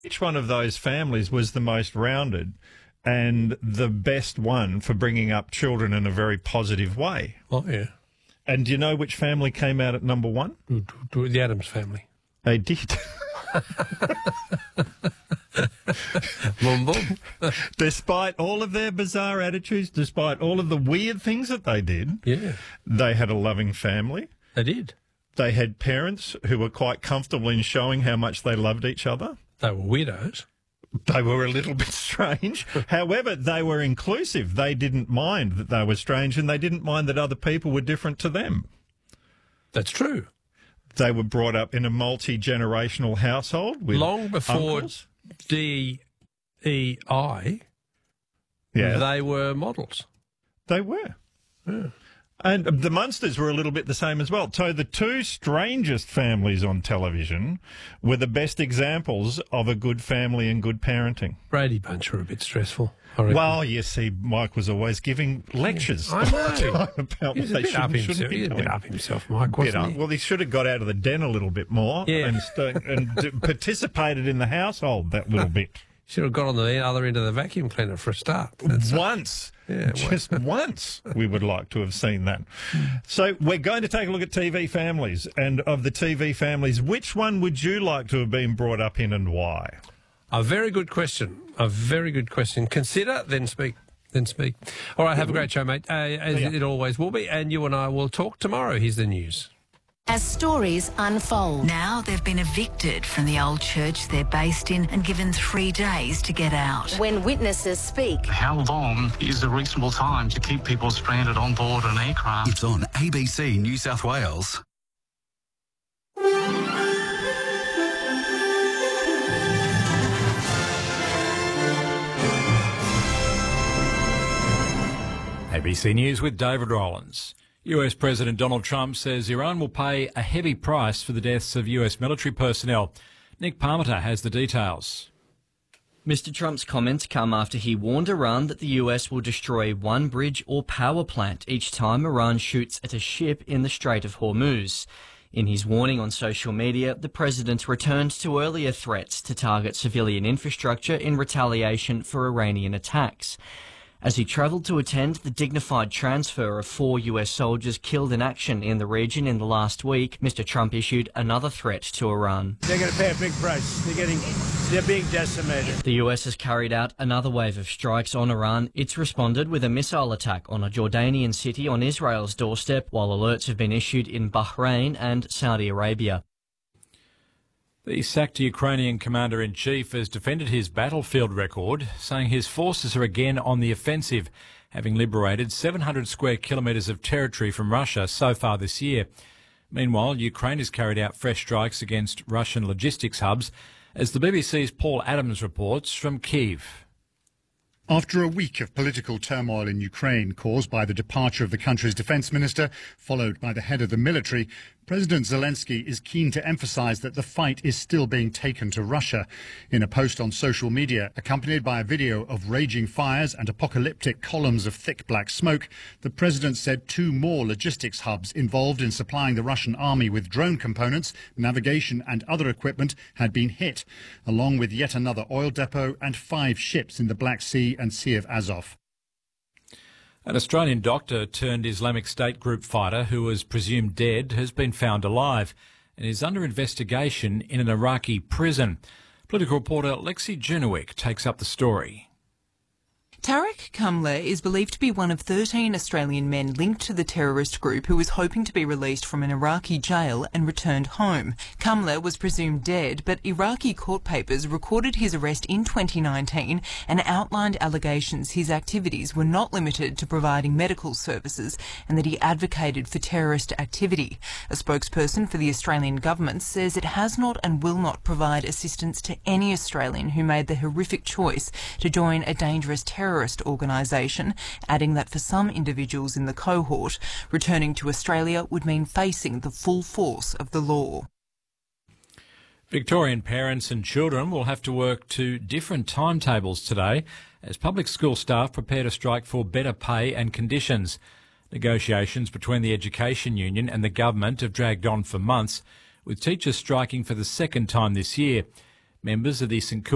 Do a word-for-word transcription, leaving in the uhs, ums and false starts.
Which one of those families was the most rounded and the best one for bringing up children in a very positive way? Oh, yeah. And do you know which family came out at number one? The Addams family. They did. Boom, boom. Despite all of their bizarre attitudes, despite all of the weird things that they did, Yeah. they had a loving family. They did. They had parents who were quite comfortable in showing how much they loved each other. They were widows. They were a little bit strange. However, they were inclusive. They didn't mind that they were strange, and they didn't mind that other people were different to them. That's true. They were brought up in a multi-generational household with Long before uncles. D E I, Yeah, they were models. they were. Yeah. And the Munsters were a little bit the same as well. So the two strangest families on television were the best examples of a good family and good parenting. Brady Bunch were a bit stressful. I reckon. Well, you see, Mike was always giving lectures I know. about He's what a they bit up should and shouldn't himself. be He's a doing. bit up himself, Mike, Bit wasn't up. he? Well, he should have got out of the den a little bit more Yeah. and, st- and d- participated in the household that little bit. Should have got on the other end of the vacuum cleaner for a start. That's Once. Yeah, Just once we would like to have seen that. So we're going to take a look at T V families. And of the T V families, which one would you like to have been brought up in and why? A very good question. A very good question. Consider, then speak. Then speak. All right, have a great show, mate, uh, as Yeah. it always will be. And you and I will talk tomorrow. Here's the news. As stories unfold. Now they've been evicted from the old church they're based in and given three days to get out. When witnesses speak. How long is a reasonable time to keep people stranded on board an aircraft? It's on A B C New South Wales. A B C News with David Rollins. U S President Donald Trump says Iran will pay a heavy price for the deaths of U S military personnel. Nick Parmenter has the details. Mister Trump's comments come after he warned Iran that the U S will destroy one bridge or power plant each time Iran shoots at a ship in the Strait of Hormuz. In his warning on social media, the president returned to earlier threats to target civilian infrastructure in retaliation for Iranian attacks. As he travelled to attend the dignified transfer of four U S soldiers killed in action in the region in the last week, Mister Trump issued another threat to Iran. They're going to pay a big price. They're getting, they're being decimated. The U S has carried out another wave of strikes on Iran. It's responded with a missile attack on a Jordanian city on Israel's doorstep, while alerts have been issued in Bahrain and Saudi Arabia. The sacked Ukrainian commander-in-chief has defended his battlefield record, saying his forces are again on the offensive, having liberated seven hundred square kilometres of territory from Russia so far this year. Meanwhile, Ukraine has carried out fresh strikes against Russian logistics hubs, as the B B C's Paul Adams reports from Kyiv. After a week of political turmoil in Ukraine caused by the departure of the country's defence minister, followed by the head of the military, President Zelensky is keen to emphasise that the fight is still being taken to Russia. In a post on social media, accompanied by a video of raging fires and apocalyptic columns of thick black smoke, the president said two more logistics hubs involved in supplying the Russian army with drone components, navigation and other equipment had been hit, along with yet another oil depot and five ships in the Black Sea and Sea of Azov. An Australian doctor turned Islamic State group fighter who was presumed dead has been found alive and is under investigation in an Iraqi prison. Political reporter Lexi Junowick takes up the story. Tarek Kamler is believed to be one of thirteen Australian men linked to the terrorist group who was hoping to be released from an Iraqi jail and returned home. Kamler was presumed dead, but Iraqi court papers recorded his arrest in twenty nineteen and outlined allegations his activities were not limited to providing medical services and that he advocated for terrorist activity. A spokesperson for the Australian government says it has not and will not provide assistance to any Australian who made the horrific choice to join a dangerous terrorist terrorist organisation, adding that for some individuals in the cohort, returning to Australia would mean facing the full force of the law. Victorian parents and children will have to work to different timetables today as public school staff prepare to strike for better pay and conditions. Negotiations between the Education Union and the government have dragged on for months, with teachers striking for the second time this year. Members of the St Kilda